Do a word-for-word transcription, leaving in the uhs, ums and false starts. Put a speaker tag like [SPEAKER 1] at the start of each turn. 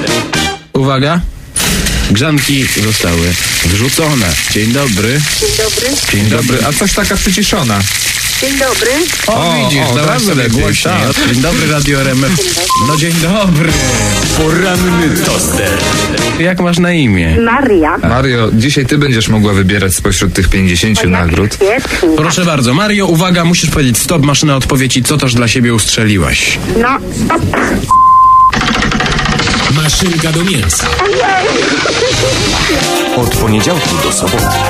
[SPEAKER 1] Uwaga. Grzanki zostały wrzucone. Dzień dobry.
[SPEAKER 2] Dzień dobry.
[SPEAKER 1] Dzień dobry.
[SPEAKER 3] A coś taka przyciszona.
[SPEAKER 2] Dzień dobry.
[SPEAKER 1] O,
[SPEAKER 3] O,
[SPEAKER 1] widzisz,
[SPEAKER 3] o,
[SPEAKER 1] dałaś
[SPEAKER 3] teraz
[SPEAKER 1] sobie
[SPEAKER 3] lepiej,
[SPEAKER 1] głośniej.
[SPEAKER 3] tak.
[SPEAKER 1] Dzień dobry, Radio R M F. No dzień dobry.
[SPEAKER 4] Poranny toster.
[SPEAKER 1] Jak masz na imię?
[SPEAKER 2] Maria.
[SPEAKER 3] Mario, dzisiaj ty będziesz mogła wybierać spośród tych pięćdziesięciu nagród.
[SPEAKER 2] Świetnie.
[SPEAKER 1] Proszę bardzo. Mario, uwaga, musisz powiedzieć stop, maszyna odpowiedzi, co też dla siebie ustrzeliłaś.
[SPEAKER 2] No, stop.
[SPEAKER 4] Maszynka do mięsa. Od poniedziałku do soboty.